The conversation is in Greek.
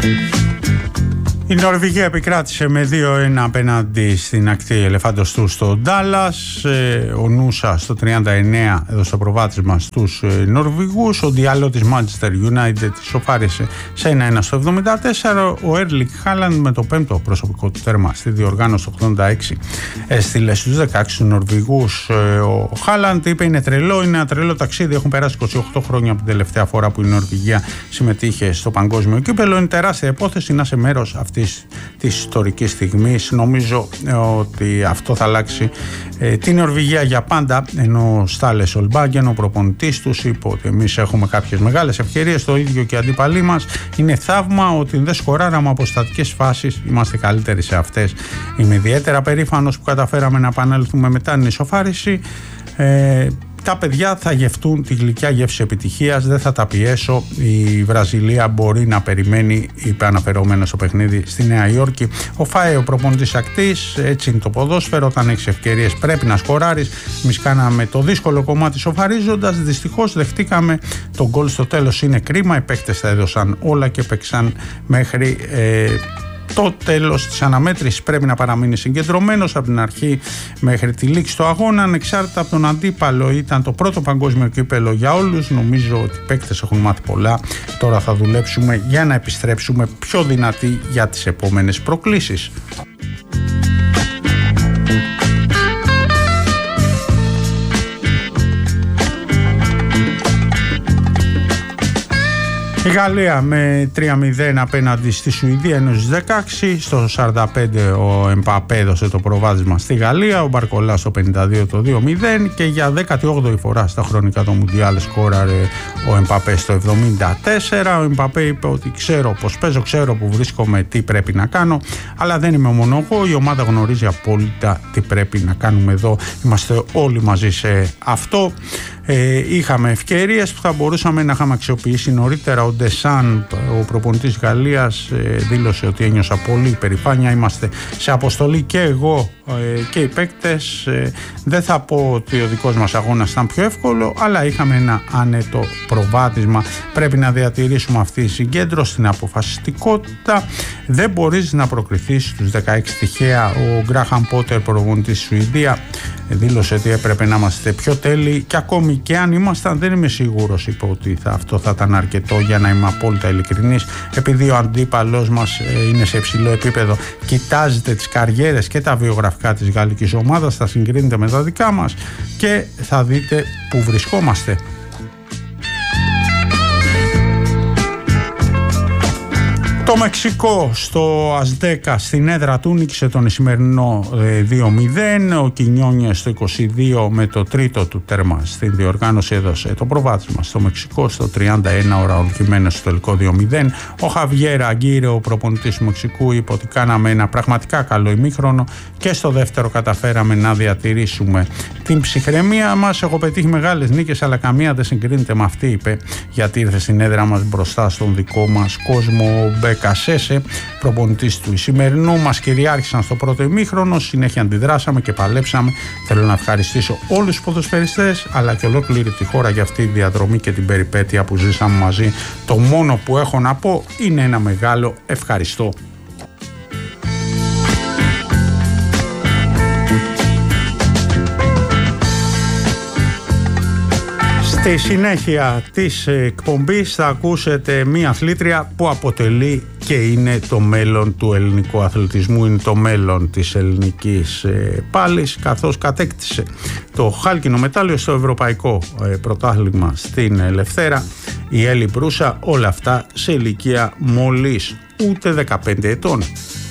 Η Νορβηγία επικράτησε με 2-1 απέναντι στην ακτή Ελεφαντοστού στο Ντάλλας. Ο Νούσα στο 39 έδωσε το προβάδισμα στους Νορβηγούς. Ο Διάλο της Manchester United σοφάρισε σε 1-1 στο 74. Ο Έρλινγκ Χάλαντ με το πέμπτο προσωπικό του τέρμα στη διοργάνωση το 86 έστειλε στους 16 Νορβηγούς. Ο Χάλαντ είπε: είναι ένα τρελό ταξίδι. Έχουν περάσει 28 χρόνια από την τελευταία φορά που η Νορβηγία συμμετείχε στο παγκόσμιο κύπελλο. Είναι τεράστια υπόθεση να είσαι μέρος αυτής της ιστορικής στιγμής. Νομίζω ότι αυτό θα αλλάξει την Νορβηγία για πάντα. Ενώ ο Στάλε Σολμπάγκεν, ο προπονητής τους, είπε ότι εμείς έχουμε κάποιες μεγάλες ευκαιρίες, το ίδιο και οι αντίπαλοι μας. Είναι θαύμα ότι δεν σκοράραμε από στατικές φάσεις, είμαστε καλύτεροι σε αυτές. Είμαι ιδιαίτερα περήφανος που καταφέραμε να επανέλθουμε μετά την ισοφάριση. Τα παιδιά θα γευτούν τη γλυκιά γεύση επιτυχίας, δεν θα τα πιέσω. Η Βραζιλία μπορεί να περιμένει, είπε αναφερόμενο στο παιχνίδι στη Νέα Υόρκη. Ο Φάε, ο προπονητής ακτής, έτσι είναι το ποδόσφαιρο. Όταν έχεις ευκαιρίες πρέπει να σκοράρεις. Εμείς κάναμε το δύσκολο κομμάτι σοφαρίζοντας. Δυστυχώς δεχτήκαμε τον γκολ στο τέλος. Είναι κρίμα. Οι παίκτες τα έδωσαν όλα και παίξαν μέχρι το τέλος της αναμέτρησης. Πρέπει να παραμείνει συγκεντρωμένος από την αρχή μέχρι τη λήξη του αγώνα, ανεξάρτητα από τον αντίπαλο. Ήταν το πρώτο παγκόσμιο κύπελλο για όλους. Νομίζω ότι οι παίκτες έχουν μάθει πολλά. Τώρα θα δουλέψουμε για να επιστρέψουμε πιο δυνατοί για τις επόμενες προκλήσεις. Η Γαλλία με 3-0 απέναντι στη Σουηδία ενώ στις 16. Στο 45 ο Εμπαπέ έδωσε το προβάδισμα στη Γαλλία. Ο Μπαρκολά στο 52 το 2-0. Και για 18η φορά στα χρονικά του Μουντιάλ σκόραρε ο Εμπαπέ στο 74. Ο Εμπαπέ είπε ότι ξέρω πως παίζω, ξέρω που βρίσκομαι, τι πρέπει να κάνω. Αλλά δεν είμαι μόνο εγώ. Η ομάδα γνωρίζει απόλυτα τι πρέπει να κάνουμε εδώ. Είμαστε όλοι μαζί σε αυτό. Είχαμε ευκαιρίες που θα μπορούσαμε να είχαμε αξιοποιήσει νωρίτερα. Ο Ντεσάν, ο προπονητής Γαλλίας, δήλωσε ότι ένιωσα πολύ υπερηφάνεια. Είμαστε σε αποστολή και εγώ και οι παίκτες. Δεν θα πω ότι ο δικός μας αγώνας ήταν πιο εύκολο, αλλά είχαμε ένα άνετο προβάδισμα. Πρέπει να διατηρήσουμε αυτή η συγκέντρωση, την αποφασιστικότητα. Δεν μπορείς να προκριθείς στους 16 τυχαία. Ο Γκράχαμ Πότερ, προπονητής Σουηδία, δήλωσε ότι έπρεπε να είμαστε πιο τέλειοι και ακόμη και αν ήμασταν, δεν είμαι σίγουρος, είπε ότι αυτό θα ήταν αρκετό. Για να είμαι απόλυτα ειλικρινής, επειδή ο αντίπαλός μας είναι σε υψηλό επίπεδο, κοιτάζετε τις καριέρες και τα βιογραφικά της γαλλικής ομάδας, θα συγκρίνετε με τα δικά μας και θα δείτε που βρισκόμαστε. Το Μεξικό στο Αζτέκα στην έδρα του νίκησε τον Ισημερινό 2-0. Ο Κινιόνιες στο 22 με το τρίτο του τέρμα στην διοργάνωση έδωσε το προβάδισμα στο Μεξικό. Στο 31 ώρα ολοκληρωμένο στο τελικό 2-0. Ο Χαβιέρ Αγκύρε, ο προπονητής του Μεξικού, είπε ότι κάναμε ένα πραγματικά καλό ημίχρονο και στο δεύτερο καταφέραμε να διατηρήσουμε την ψυχραιμία μας. Έχω πετύχει μεγάλες νίκες, αλλά καμία δεν συγκρίνεται με αυτή, είπε, γιατί ήρθε στην έδρα μας μπροστά στον δικό μας κόσμο. Κασέσε, προπονητής του Ισημερινού, μας κυριάρχησαν στο πρώτο ημίχρονο, συνέχεια αντιδράσαμε και παλέψαμε. Θέλω να ευχαριστήσω όλους τους ποδοσφαιριστές αλλά και ολόκληρη τη χώρα για αυτή τη διαδρομή και την περιπέτεια που ζήσαμε μαζί. Το μόνο που έχω να πω είναι ένα μεγάλο ευχαριστώ. Στη συνέχεια της εκπομπής θα ακούσετε μία αθλήτρια που αποτελεί και είναι το μέλλον του ελληνικού αθλητισμού, είναι το μέλλον της ελληνικής πάλης, καθώς κατέκτησε το χάλκινο μετάλλιο στο Ευρωπαϊκό Πρωτάθλημα στην Ελευθέρα. Η Έλλη Μπρούσα, όλα αυτά σε ηλικία μόλις ούτε 15 ετών.